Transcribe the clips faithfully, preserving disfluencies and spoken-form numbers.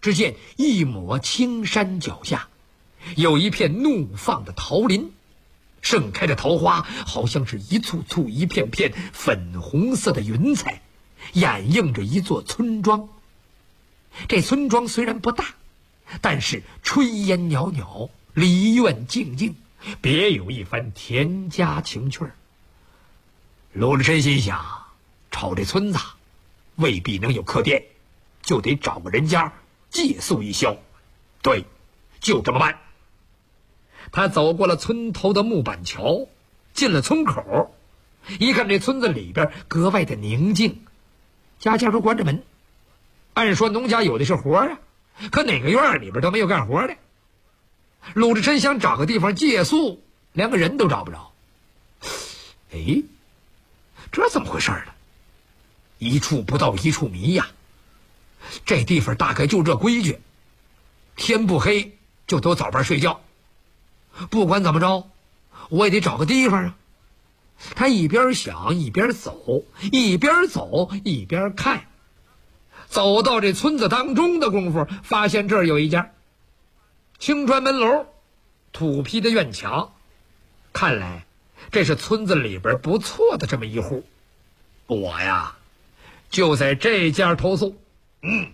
只见一抹青山脚下，有一片怒放的桃林，盛开的桃花好像是一簇簇一片片粉红色的云彩，掩映着一座村庄。这村庄虽然不大，但是炊烟袅袅，梨院静静，别有一番田家情趣儿。鲁智深心想，瞅这村子未必能有客店，就得找个人家借宿一宵。对，就这么办。他走过了村头的木板桥，进了村口，一看这村子里边格外的宁静，家家都关着门。按说农家有的是活啊，可哪个院里边都没有干活的。鲁智深想找个地方借宿，连个人都找不着。哎，这怎么回事呢？一处不到一处迷呀！这地方大概就这规矩，天不黑就都早班睡觉。不管怎么着，我也得找个地方啊。他一边想一边走，一边走一边看。走到这村子当中的功夫，发现这儿有一家青砖门楼，土坯的院墙，看来这是村子里边不错的这么一户。我呀，就在这家投宿。嗯。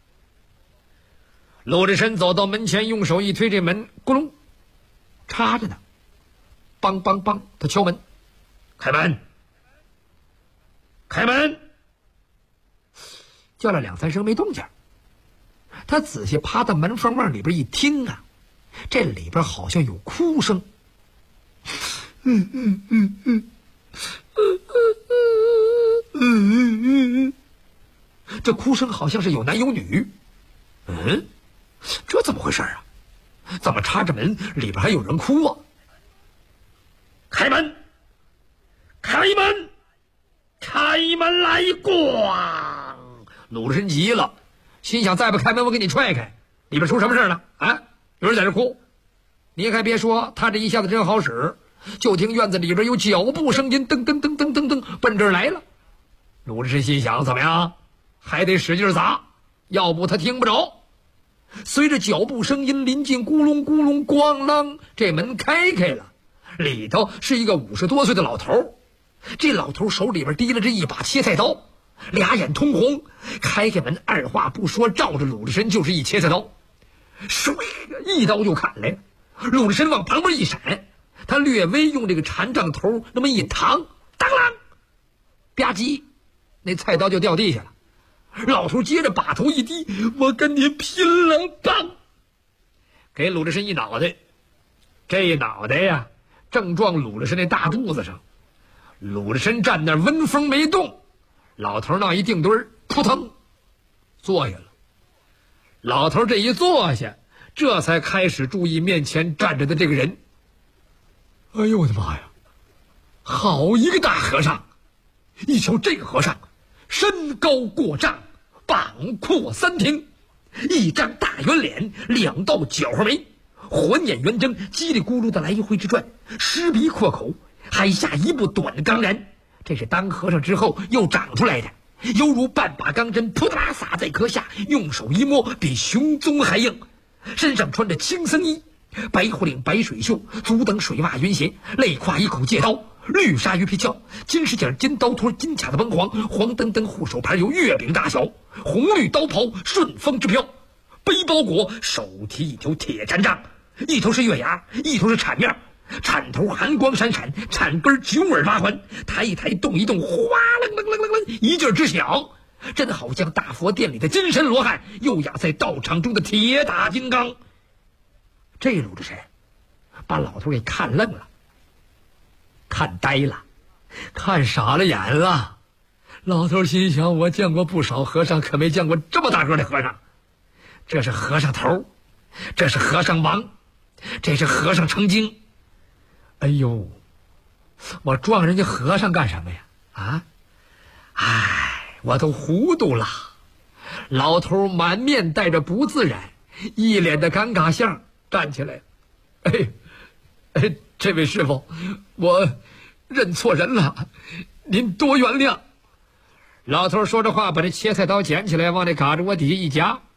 鲁智深走到门前，用手一推这门，咕隆，插着呢。梆梆梆，他敲门，开门，开门。叫了两三声没动静，他仔细趴到门缝往里边一听啊，这里边好像有哭声。嗯嗯嗯嗯嗯嗯嗯嗯，这哭声好像是有男有女。嗯，这怎么回事啊？怎么插着门里边还有人哭啊？开门，开门，开门来咣！鲁智深急了，心想再不开门我给你踹开，里边出什么事了啊？有人在这哭。你还别说，他这一下子真好使，就听院子里边有脚步声音，噔噔噔噔噔噔，奔这儿来了。鲁智深心想，怎么样，还得使劲砸，要不他听不着。随着脚步声音临近，咕隆咕隆咣啷，这门开开了，里头是一个五十多岁的老头。这老头手里边提了这一把切菜刀，俩眼通红，开开门，二话不说，照着鲁智深就是一切菜刀，唰，一刀就砍来了。鲁智深往旁边一闪，他略微用这个禅杖头那么一扛，当啷，吧唧，那菜刀就掉地下了。老头接着把头一低，我跟你拼了！棒，给鲁智深一脑袋，这一脑袋呀，正撞鲁智深那大肚子上。鲁智深站那温风没动，老头那一定墩儿，扑腾坐下了。老头这一坐下，这才开始注意面前站着的这个人。哎呦我的妈呀，好一个大和尚！一瞧这个和尚，身高过丈，膀阔三庭，一张大圆脸，两道角眉，环眼圆睁，叽里咕噜的来回直转，狮鼻阔口，还下一部短钢髯，这是当和尚之后又长出来的，犹如半把钢针扑嗒撒在壳下，用手一摸比熊棕还硬。身上穿着青僧衣，白虎领白水袖，足蹬水袜云鞋，肋挎一口戒刀，绿纱鱼皮鞘，金饰件金刀托，金卡子崩黄，黄澄澄护手牌有月饼大小，红绿刀袍顺风之飘，背包裹手提一条铁禅杖，一头是月牙，一头是铲面，铲头寒光闪闪，铲根九耳八环，抬一抬动一动，哗楞楞楞楞楞一劲儿直响，真好像大佛殿里的金身罗汉，又压在道场中的铁打金刚。这鲁智深把老头给看愣了，看呆了，看傻了眼了。老头心想，我见过不少和尚，可没见过这么大个的和尚。这是和尚头，这是和尚王，这是和尚成精。哎呦，我撞人家和尚干什么呀？啊，哎，我都糊涂了。老头满面带着不自然，一脸的尴尬相，站起来，哎哎，这位师傅，我认错人了，您多原谅。老头说着话，把这切菜刀捡起来，往那嘎着窝底下一夹，